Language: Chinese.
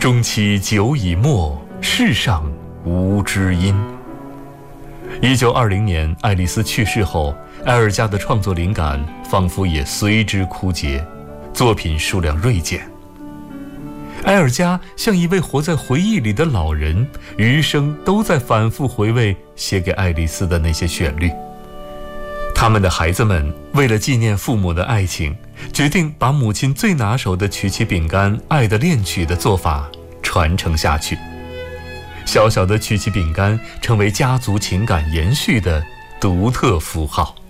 终期酒已没，世上无知音。1920年，爱丽丝去世后，埃尔加的创作灵感仿佛也随之枯竭，作品数量锐减。埃尔加像一位活在回忆里的老人，余生都在反复回味写给爱丽丝的那些旋律。他们的孩子们为了纪念父母的爱情，决定把母亲最拿手的曲奇饼干《爱的恋曲》的做法传承下去。小小的曲奇饼干成为家族情感延续的独特符号。